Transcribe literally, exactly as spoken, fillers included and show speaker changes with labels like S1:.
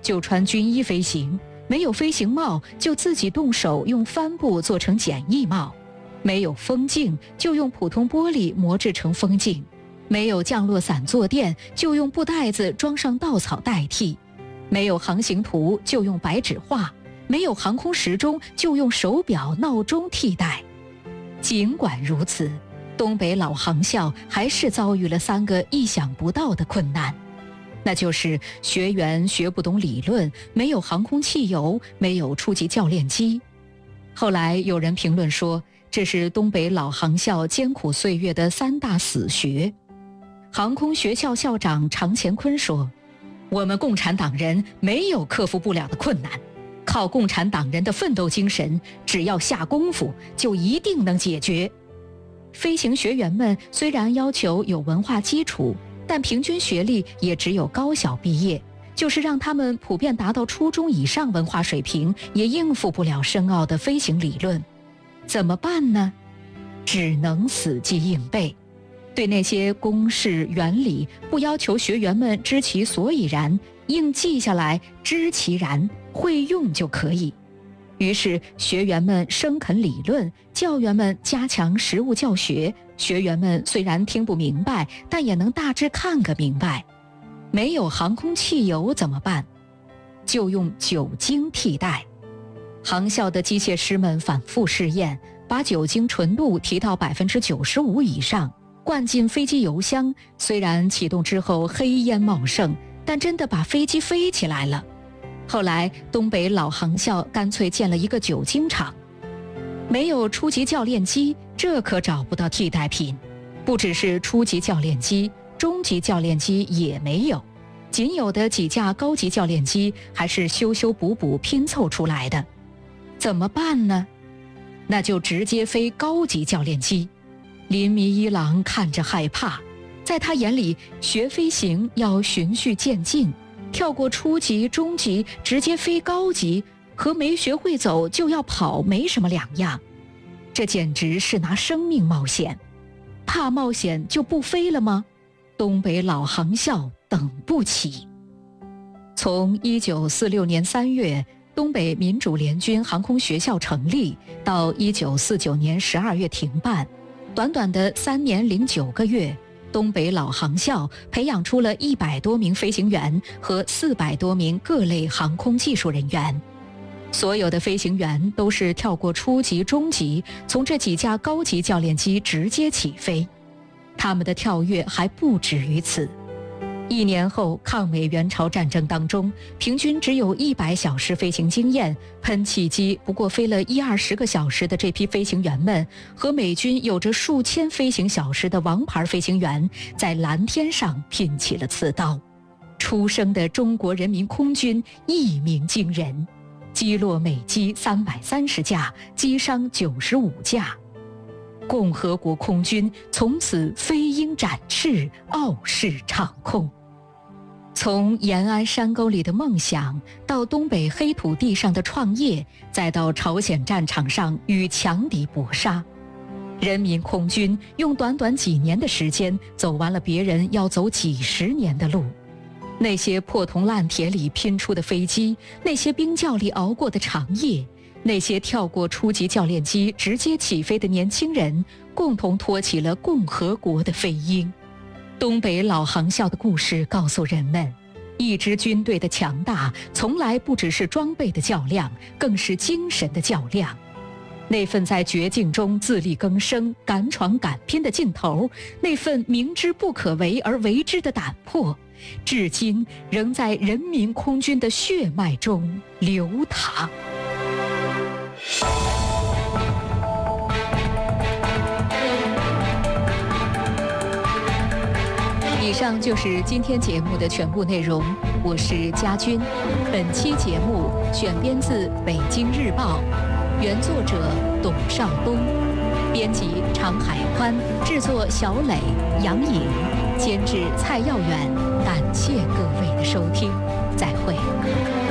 S1: 就穿军衣飞行，没有飞行帽就自己动手用帆布做成简易帽，没有风镜就用普通玻璃磨制成风镜，没有降落伞坐垫就用布袋子装上稻草代替，没有航行图就用白纸画，没有航空时钟就用手表闹钟替代。尽管如此，东北老航校还是遭遇了三个意想不到的困难，那就是学员学不懂理论，没有航空汽油，没有初级教练机。后来有人评论说，这是东北老航校艰苦岁月的三大死学。航空学校校长常乾坤说，我们共产党人没有克服不了的困难，靠共产党人的奋斗精神，只要下功夫就一定能解决。飞行学员们虽然要求有文化基础，但平均学历也只有高小毕业，就是让他们普遍达到初中以上文化水平，也应付不了深奥的飞行理论。怎么办呢？只能死记硬背。对那些公式原理不要求学员们知其所以然，硬记下来，知其然，会用就可以。于是学员们生啃理论，教员们加强实务教学，学员们虽然听不明白，但也能大致看个明白。没有航空汽油怎么办？就用酒精替代。航校的机械师们反复试验，把酒精纯度提到百分之九十五以上，灌进飞机油箱，虽然启动之后黑烟茂盛，但真的把飞机飞起来了。后来东北老航校干脆建了一个酒精厂。没有初级教练机，这可找不到替代品。不只是初级教练机，中级教练机也没有，仅有的几架高级教练机还是修修补补拼凑出来的。怎么办呢？那就直接飞高级教练机。林迷一郎看着害怕，在他眼里，学飞行要循序渐进，跳过初级、中级，直接飞高级，和没学会走就要跑没什么两样。这简直是拿生命冒险。怕冒险就不飞了吗？东北老航校等不起。从一九四六年三月东北民主联军航空学校成立到一九四九年十二月停办，短短的三年零九个月，东北老航校培养出了一百多名飞行员和四百多名各类航空技术人员。所有的飞行员都是跳过初级、中级，从这几架高级教练机直接起飞。他们的跳跃还不止于此。一年后，抗美援朝战争当中，平均只有一百小时飞行经验，喷气机不过飞了一二十个小时的这批飞行员们，和美军有着数千飞行小时的王牌飞行员，在蓝天上拼起了刺刀。出生的中国人民空军一鸣惊人，击落美机三百三十架，击伤九十五架。共和国空军从此飞鹰展翅，傲视长空。从延安山沟里的梦想，到东北黑土地上的创业，再到朝鲜战场上与强敌搏杀，人民空军用短短几年的时间走完了别人要走几十年的路。那些破铜烂铁里拼出的飞机，那些冰窖里熬过的长夜，那些跳过初级教练机直接起飞的年轻人，共同托起了共和国的飞鹰。东北老航校的故事告诉人们，一支军队的强大从来不只是装备的较量，更是精神的较量。那份在绝境中自力更生、敢闯敢拼的劲头，那份明知不可为而为之的胆魄，至今仍在人民空军的血脉中流淌。以上就是今天节目的全部内容，我是佳君。本期节目选编自《北京日报》，原作者董少东，编辑常海宽，制作小磊、杨颖，监制蔡耀远。感谢各位的收听，再会。